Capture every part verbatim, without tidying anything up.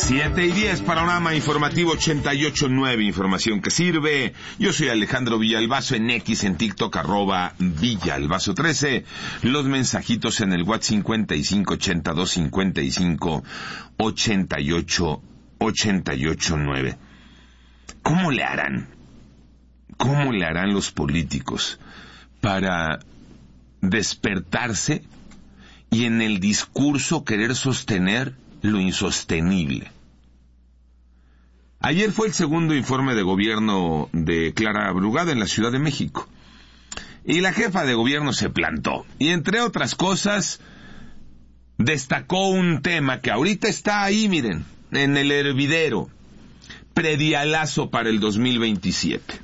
Siete y diez, panorama informativo ochenta y ocho nueve, información que sirve. Yo soy Alejandro Villalbazo, en X, en TikTok, arroba Villalbazo trece. Los mensajitos en el WhatsApp cincuenta y cinco ochenta y dos cincuenta y cinco ochenta y ocho ochenta y ocho nueve. ¿Cómo le harán? ¿Cómo le harán los políticos para despertarse y en el discurso querer sostener lo insostenible? Ayer fue el segundo informe de gobierno de Clara Brugada en la Ciudad de México. Y la jefa de gobierno se plantó. Y entre otras cosas, destacó un tema que ahorita está ahí, miren, en el hervidero. Predialazo para el dos mil veintisiete.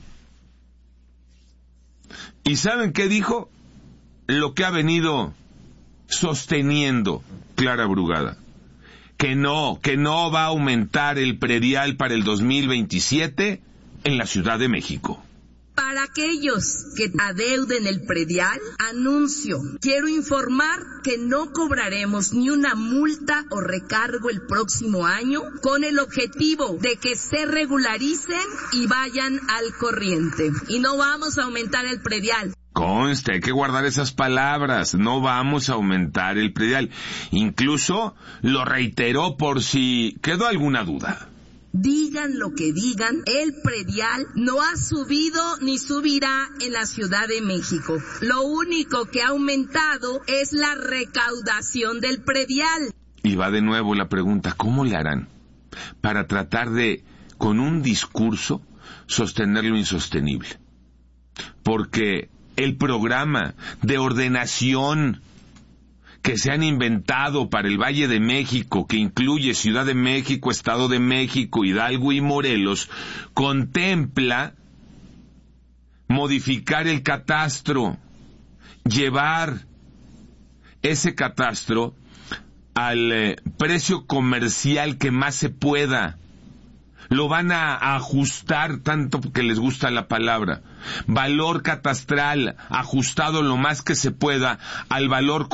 ¿Y saben qué dijo? Lo que ha venido sosteniendo Clara Brugada. Que no, que no va a aumentar el predial para el dos mil veintisiete en la Ciudad de México. Para aquellos que adeuden el predial, anuncio, quiero informar que no cobraremos ni una multa o recargo el próximo año con el objetivo de que se regularicen y vayan al corriente. Y no vamos a aumentar el predial. Conste, hay que guardar esas palabras, no vamos a aumentar el predial. Incluso lo reiteró por si quedó alguna duda. Digan lo que digan, el predial no ha subido ni subirá en la Ciudad de México. Lo único que ha aumentado es la recaudación del predial. Y va de nuevo la pregunta, ¿cómo le harán para tratar de, con un discurso, sostener lo insostenible? Porque el programa de ordenación que se han inventado para el Valle de México, que incluye Ciudad de México, Estado de México, Hidalgo y Morelos, contempla modificar el catastro, llevar ese catastro al eh, precio comercial que más se pueda. Lo van a ajustar, tanto que les gusta la palabra, valor catastral ajustado lo más que se pueda al valor